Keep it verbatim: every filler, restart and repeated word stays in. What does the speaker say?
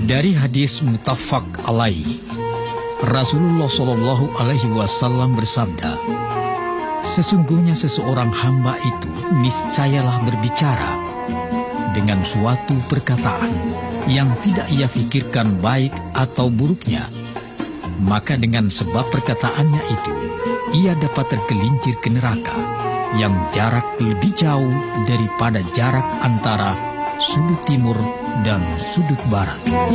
Dari hadis muttafaq alaih, Rasulullah Shallallahu Alaihi Wasallam bersabda, sesungguhnya seseorang hamba itu niscayalah berbicara dengan suatu perkataan yang tidak ia pikirkan baik atau buruknya, maka dengan sebab perkataannya itu ia dapat tergelincir ke neraka yang jarak lebih jauh daripada jarak antara sudut timur dan sudut barat.